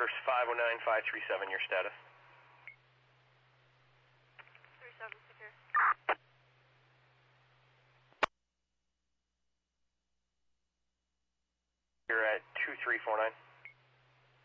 First 509-537, your status. 37 secure. You're at 2349.